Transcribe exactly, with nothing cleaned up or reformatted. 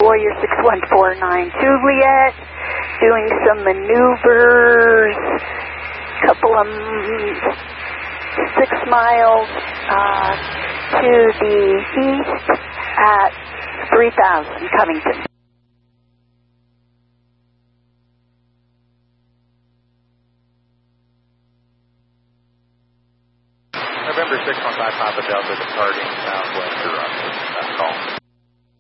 Warrior six one four nine Juliet, doing some maneuvers, couple of six miles uh, to the east at three thousand Covington. November six one five Papa Delta departing southwest direction. That's call.